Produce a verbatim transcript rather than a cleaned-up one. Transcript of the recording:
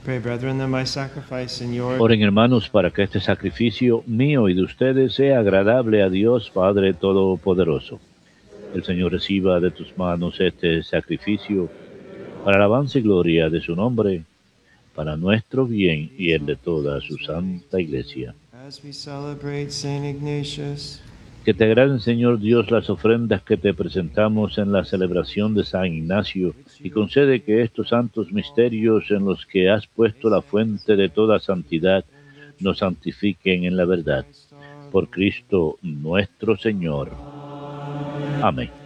Pray, brethren, that my sacrifice and yours Oren, hermanos, para que este sacrificio mío y de ustedes sea agradable a Dios Padre Todopoderoso. El Señor reciba de tus manos este sacrificio para alabanza y gloria de su nombre, para nuestro bien y el de toda su santa Iglesia. as we celebrate Saint Ignatius. Que te agraden, Señor Dios, las ofrendas que te presentamos en la celebración de San Ignacio, y concede que estos santos misterios en los que has puesto la fuente de toda santidad nos santifiquen en la verdad. Por Cristo nuestro Señor. Amén.